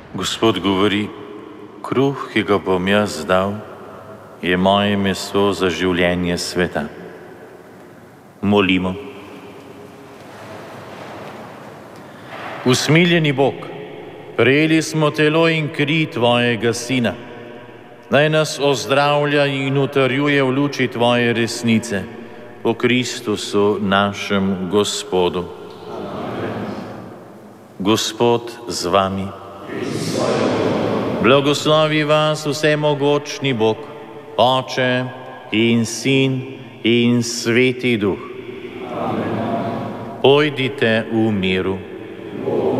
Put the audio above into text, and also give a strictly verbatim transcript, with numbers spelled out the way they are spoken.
Gospod govori, kruh, ki ga bom jaz dal, je moje meso za življenje sveta. Molimo. Usmiljeni Bog, prejeli smo telo in kri Tvojega Sina. Naj nas ozdravlja in utrjuje v luči Tvoje resnice, po Kristusu našem Gospodu. Gospod z vami. Blagoslovi vas vsemogočni Bog, Oče in Sin in Sveti Duh. Pojdite v miru.